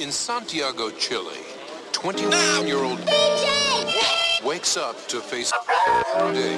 In Santiago, Chile, 21-year-old wakes up to face a day